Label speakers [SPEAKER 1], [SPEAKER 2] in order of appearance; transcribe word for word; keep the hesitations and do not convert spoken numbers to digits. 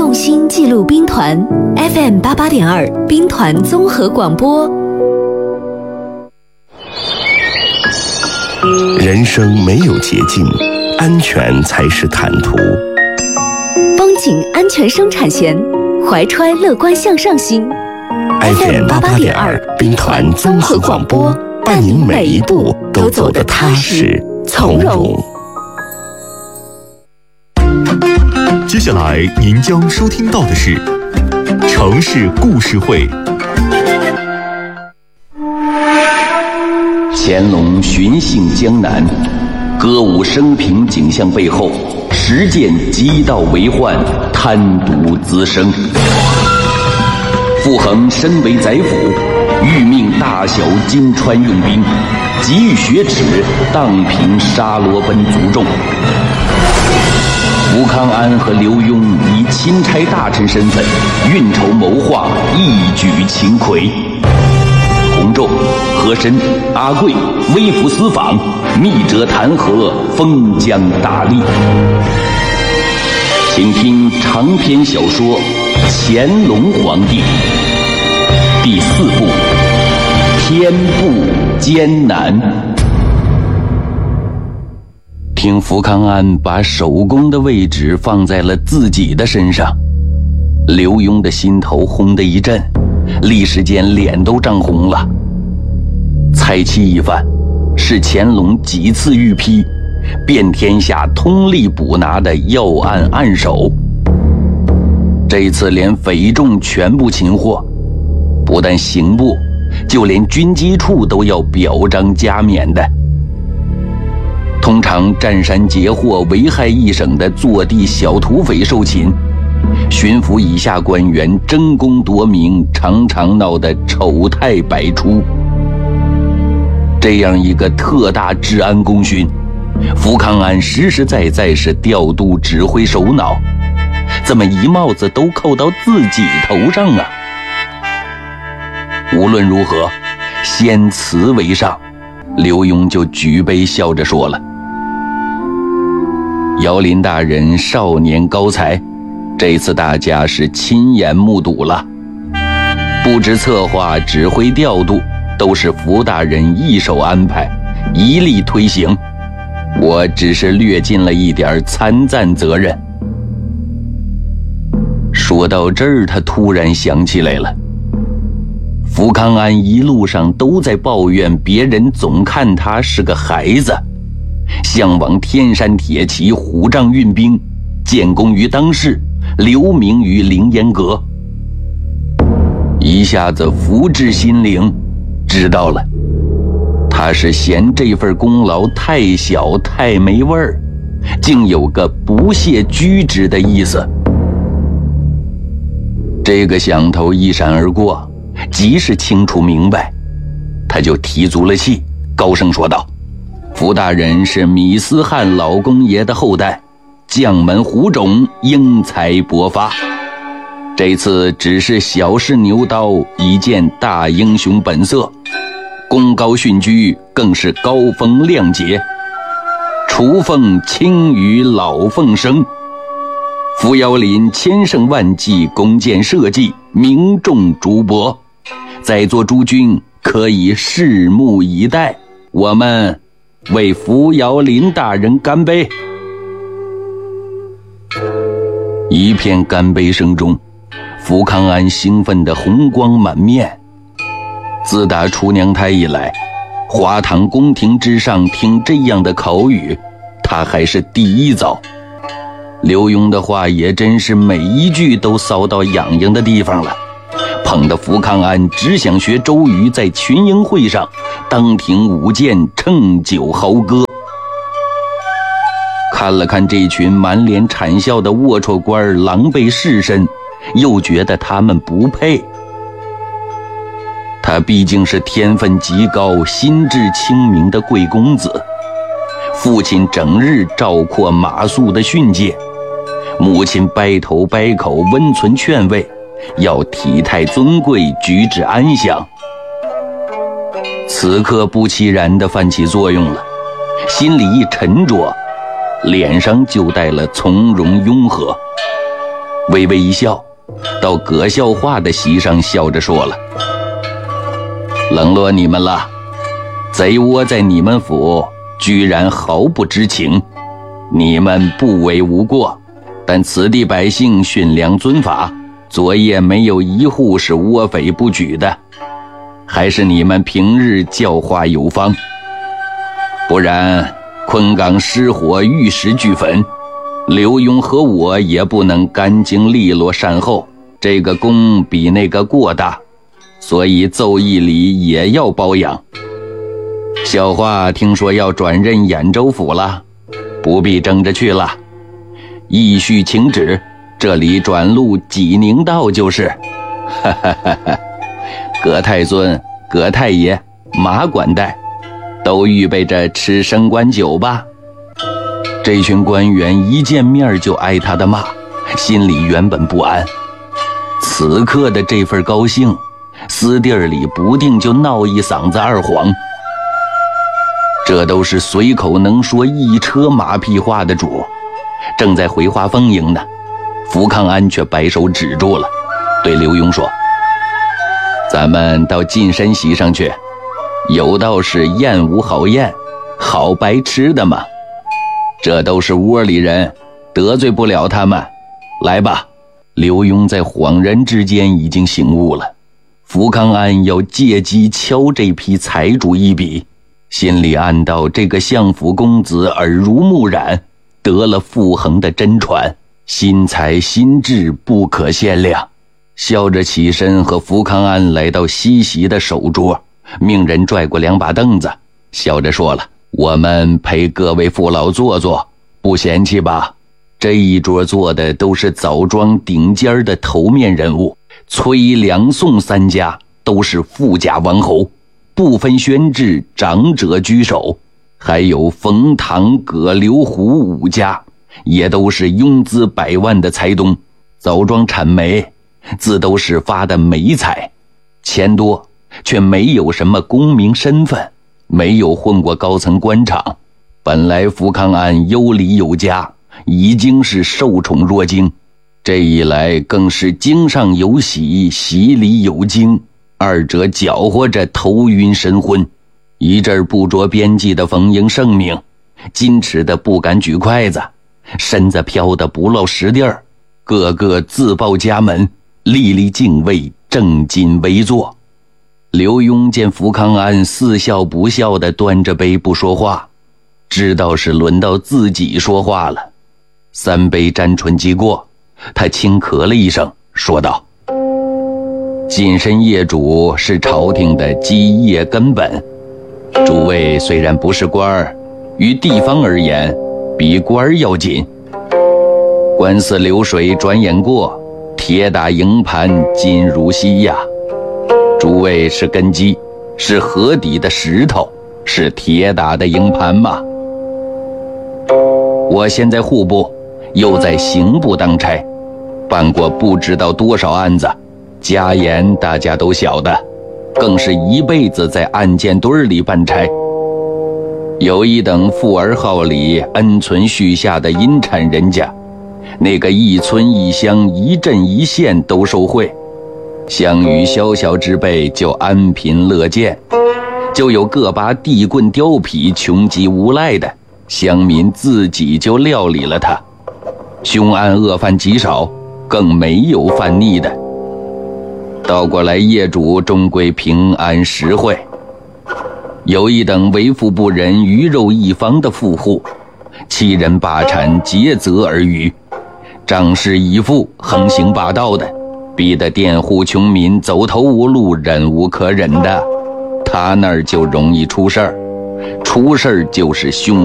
[SPEAKER 1] 用心记录兵团 F M 八八点二兵团综合广播。
[SPEAKER 2] 人生没有捷径，安全才是坦途。
[SPEAKER 1] 绷紧安全生产线，怀揣乐观向上心。
[SPEAKER 2] F M 八八点二兵团综合广播，伴您每一步都走得踏实从容。
[SPEAKER 3] 接下来您将收听到的是城市故事会。
[SPEAKER 4] 乾隆巡幸江南，歌舞升平景象背后，实践极道为患，贪渎滋生。傅恒身为宰辅，欲命大小金川用兵，急于雪耻，荡平沙罗奔族众。吴康安和刘墉以钦差大臣身份运筹谋划，一举擒魁。洪仲、和珅、阿贵微服私访，密折弹劾，封疆大吏。请听长篇小说《乾隆皇帝》第四部《天步艰难》。听福康安把手工的位置放在了自己的身上，刘墉的心头轰的一震，立时间脸都涨红了。蔡奇一番是乾隆几次御批，遍天下通力捕拿的要案暗手，这次连匪众全部擒获，不但刑部，就连军机处都要表彰加冕的。通常占山截获危害一省的坐地小土匪受擒，巡抚以下官员争功夺名，常常闹得丑态百出。这样一个特大治安功勋，福康安实实在在是调度指挥首脑，怎么一帽子都扣到自己头上啊？无论如何，先辞为上。刘墉就举杯笑着说了：姚林大人少年高才，这次大家是亲眼目睹了，布置策划、指挥调度都是福大人一手安排，一力推行，我只是略尽了一点参赞责任。说到这儿，他突然想起来了，福康安一路上都在抱怨别人总看他是个孩子，向往天山铁骑虎杖运兵，建功于当世，留名于凌烟阁。一下子福至心灵，知道了，他是嫌这份功劳太小太没味儿，竟有个不屑居之的意思。这个想头一闪而过，即是清楚明白，他就提足了气，高声说道：福大人是米思汗老公爷的后代，将门虎种，英才勃发，这次只是小试牛刀，以见大英雄本色，功高逊居，更是高风亮节，雏凤轻于老凤声。扶摇林千胜万计，弓箭射击，名重竹帛，在座诸君可以拭目以待，我们为扶摇林大人干杯。一片干杯声中，福康安兴奋得红光满面。自打出娘胎以来，华堂宫廷之上听这样的口语，他还是第一遭。刘墉的话也真是每一句都骚到痒痒的地方了，捧得福康安只想学周瑜在群英会上当庭舞剑，称酒豪歌。看了看这群满脸谄笑的龌龊官狼狈士绅，又觉得他们不配。他毕竟是天分极高、心智清明的贵公子，父亲整日照阔马谡的训诫，母亲掰头掰口温存劝慰，要体态尊贵，举止安详。此刻不其然地泛起作用了，心里一沉着，脸上就带了从容雍和。 微微一笑，到葛孝化的席上笑着说了：冷落你们了，贼窝在你们府居然毫不知情，你们不为无过，但此地百姓驯良遵法，昨夜没有一户是窝匪不举的，还是你们平日教化有方，不然昆冈失火，玉石俱焚，刘墉和我也不能干净利落善后，这个功比那个过大，所以奏议里也要包养。小华听说要转任兖州府了，不必争着去了，义婿请旨，这里转路济宁道就是。哈哈哈哈，葛太尊、葛太爷、马管带都预备着吃升官酒吧。这群官员一见面就挨他的骂，心里原本不安，此刻的这份高兴，私地里不定就闹一嗓子二黄。这都是随口能说一车马屁话的主，正在回话丰盈呢，福康安却摆手止住了，对刘墉说：咱们到近身席上去，有道是宴无好宴，好白吃的嘛，这都是窝里人，得罪不了他们，来吧。刘墉在恍然之间已经醒悟了，福康安要借机敲这批财主一笔，心里暗道这个相府公子耳濡目染，得了傅恒的真传，心才心智不可限量。笑着起身和福康安来到西席的首桌，命人拽过两把凳子，笑着说了：我们陪各位父老坐坐，不嫌弃吧？这一桌坐的都是枣庄顶尖的头面人物，崔梁宋三家都是富家王侯，不分轩轾，长者居首，还有冯唐葛刘胡五家，也都是庸资百万的财东，枣庄产煤，自都是发的煤财，钱多，却没有什么功名身份，没有混过高层官场。本来福康安有理有家，已经是受宠若惊，这一来更是经上有喜，喜里有惊，二者搅和着头晕神昏。一阵不着边际的逢迎盛名，矜持的不敢举筷子，身子飘得不落实地儿，个个自报家门，历历敬畏，正襟危坐。刘墉见福康安似笑不笑地端着杯不说话，知道是轮到自己说话了。三杯沾唇即过，他轻咳了一声，说道：近身业主是朝廷的基业根本，诸位虽然不是官儿，于地方而言比官儿要紧。官似流水转眼过，铁打营盘金如稀呀。诸位是根基，是河底的石头，是铁打的营盘吗？我现在户部，又在刑部当差，办过不知道多少案子，家言大家都晓得，更是一辈子在案件堆里办差。有一等富而好礼，恩存续下的阴产人家，那个一村一乡一镇一县都受贿，乡与小小之辈就安贫乐见，就有个把地棍雕痞穷极无赖的，乡民自己就料理了他，凶案恶犯极少，更没有犯逆的。倒过来业主终归平安实惠。有一等为富不仁，鱼肉一方的富户，欺人霸产，竭泽而渔，仗势以富，横行霸道的，逼得佃户穷民走投无路，忍无可忍的，他那儿就容易出事儿，出事儿就是凶